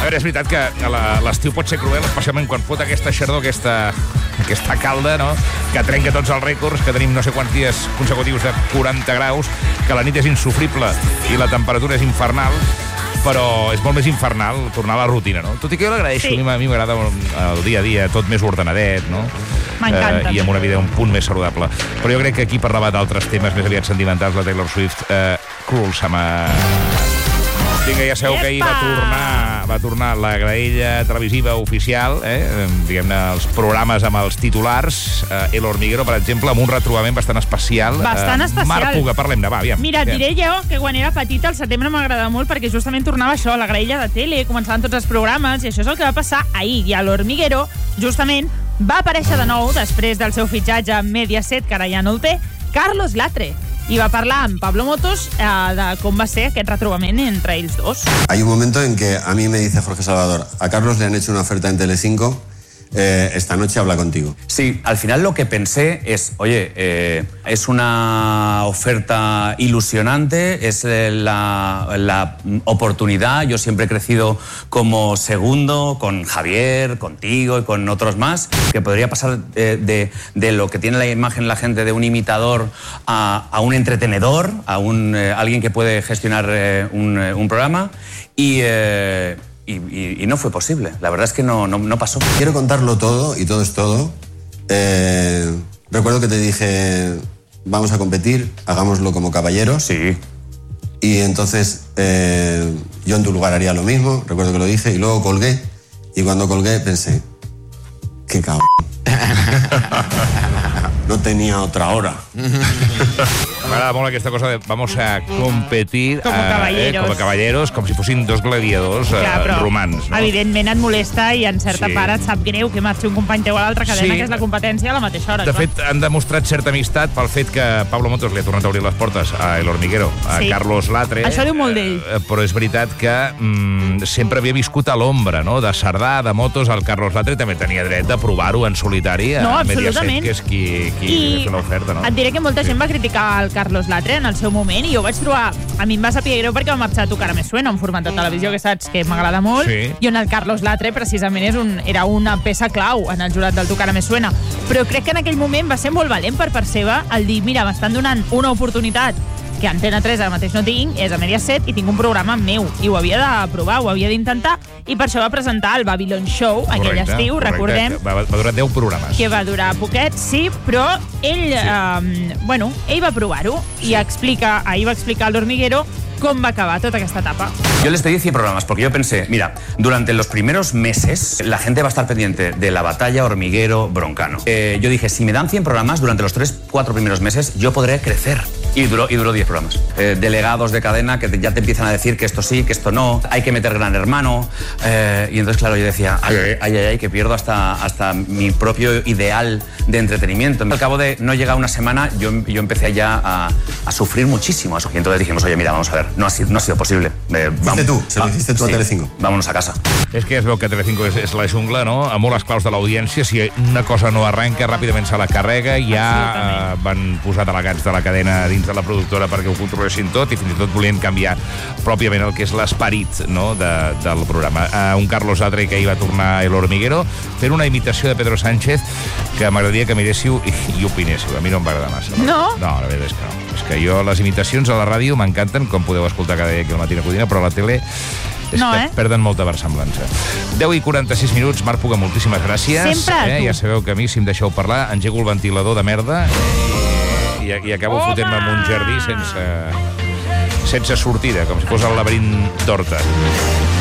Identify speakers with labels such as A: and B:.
A: veure, és veritat que l'estiu pot ser cruel, especialment quan fot aquesta xardor, aquesta calda, no?, que trenca tots els rècords, que tenim no sé quants dies consecutius de 40 graus, que la nit és insufrible i la temperatura és infernal, però és molt més infernal tornar a la rutina, no? Tot i que jo l'agraeixo,
B: Sí.
A: a mi m'agrada el dia a dia, tot més ordenadet, no?
B: M'encanta.
A: I amb una vida un punt més saludable. Però jo crec que aquí parlava d'altres temes més aviat sentimentals, la Taylor Swift, Cruel Summer. Vinga, ja sabeu que ahir va tornar la graella televisiva oficial, diguem-ne, els programes amb els titulars, El Hormiguero, per exemple, amb un retrobament bastant especial.
B: Bastant especial.
A: Marc Puga, parlem-ne, va, aviam.
B: Mira, et diré jo que quan era petita, al setembre m'agradava molt perquè justament tornava això, la graella de tele, començaven tots els programes, i això és el que va passar ahir. I a l'Hormiguero, justament, va aparèixer de nou, després del seu fitxatge amb Mediaset, que ara ja no el té, Carlos Latre. I va parlar amb Pablo Motos de com va ser aquest retrobament entre ells dos.
C: Hay un momento en que a mí me dice Jorge Salvador, a Carlos le han hecho una oferta en Telecinco, esta noche habla contigo.
D: Sí, al final lo que pensé es, oye, es una oferta ilusionante, es la oportunidad. Yo siempre he crecido como segundo, con Javier, contigo y con otros más, que podría pasar de lo que tiene la imagen la gente de un imitador a un entretenedor, a alguien que puede gestionar un programa y no fue posible. La verdad es que no pasó.
C: Quiero contarlo todo, y todo es todo. Recuerdo que te dije, vamos a competir, hagámoslo como caballeros.
D: Sí.
C: Y entonces yo en tu lugar haría lo mismo, recuerdo que lo dije, y luego colgué. Y cuando colgué pensé, qué cabrón. No tenía otra hora.
A: M'agrada molt aquesta cosa de vamos a competir
B: Como caballeros.
A: com a caballeros, com si fossin dos gladiadors romans. No?
B: Evidentment et molesta i en certa
A: Sí.
B: part et sap greu que marxi un company teu a l'altra cadena,
A: Sí.
B: que és la competència, a la mateixa hora.
A: De
B: clar.
A: fet, han demostrat certa amistat pel fet que Pablo Motos li ha tornat a obrir les portes a El Hormiguero, a
B: Sí.
A: Carlos Latre.
B: Això diu molt d'ell.
A: Però és veritat que sempre havia viscut a l'ombra, no?, de Cerdà, de Motos. El Carlos Latre també tenia dret de provar-ho en solitari
B: No,
A: a Mediaset,
B: absolutament.
A: que és qui li fa l'oferta, no?
B: Et diré que molta gent va criticar el Carlos Latre en el seu moment i jo ho vaig trobar... A mi em va saber greu perquè va marxar a Tu cara me suena, un format de televisió que saps que m'agrada molt,
A: Sí.
B: i on el Carlos Latre precisament era una peça clau en el jurat del Tu cara me suena. Però crec que en aquell moment va ser molt valent per part seva el dir, mira, m'estan donant una oportunitat que Antena 3 ara mateix no tinc, és a Mediaset, i tinc un programa meu. I ho havia de provar, ho havia d'intentar, i per això va presentar el Babylon Show aquell estiu, recordem,
A: Va durar 10 programes.
B: que va durar poquet, sí, però ell, ell va provar-ho i ahir va explicar a l'Hormiguero com va acabar tota aquesta etapa.
D: Yo les pedí 100 programas porque yo pensé, mira, durante los primeros meses la gente va a estar pendiente de la batalla Hormiguero-Broncano. Yo dije, si me dan 100 programas durante los 3-4 primeros meses, yo podré crecer. Y duró 10 programas. Delegados de cadena que ya te empiezan a decir que esto sí, que esto no, hay que meter Gran Hermano. Y entonces, claro, yo decía, ay, que pierdo hasta mi propio ideal de entretenimiento. Al cabo de no llegar una semana, yo empecé ya a sufrir muchísimo eso. Y entonces dijimos, oye, mira, vamos a ver, no ha sido posible.
C: Se lo hiciste tú a Telecinco.
D: Vámonos a casa.
A: És que es veu que Telecinco és la jungla, no?, amb molt les claus de l'audiència. Si una cosa no arrenca, ràpidament se la carrega. Ja van posar delegats de la cadena dins de la productora perquè ho controlessin tot, i fins i tot volien canviar pròpiament el que és l'esperit, no?, del programa. Un Carlos Latre que ahir va tornar a El Hormiguero fent una imitació de Pedro Sánchez que m'agradaria que miréssiu i opinéssiu. A mi no em va agradar massa.
B: No?
A: No, la veritat és que no. És que jo les imitacions a la ràdio m'encanten, com podeu escoltar cada dia aquí al Matina Codina, però a la tele és
B: No,
A: que perden molta versemblança. 10:46 minuts. Marc Puga, moltíssimes gràcies.
B: Sempre a tu.
A: Ja sabeu que a mi, si em deixeu parlar, engego el ventilador de merda i acabo fotent-me en un jardí sense sortida, com si fos el laberint d'Horta.